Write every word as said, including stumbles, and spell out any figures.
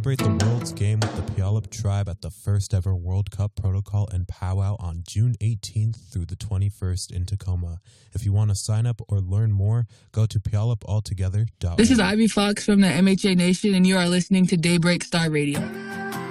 Celebrate the world's game with the Puyallup tribe at the first ever World Cup Protocol and Powwow on June eighteenth through the twenty-first in Tacoma. If you want to sign up or learn more, go to puyallup altogether dot org. This is Ivy Fox from the M H A Nation, and you are listening to Daybreak Star Radio.